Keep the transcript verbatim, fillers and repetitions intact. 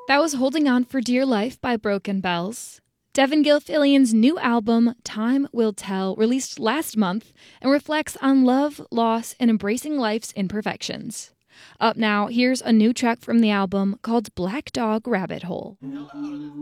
That was Holding On for Dear Life by Broken Bells. Devin Gilfillian's new album, Time Will Tell, released last month and reflects on love, loss, and embracing life's imperfections. Up now, here's a new track from the album called Black Dog Rabbit Hole.